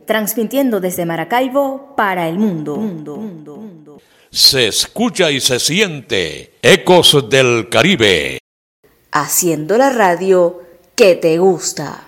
transmitiendo desde Maracaibo para el mundo. Se escucha y se siente Ecos del Caribe. Haciendo la radio que te gusta.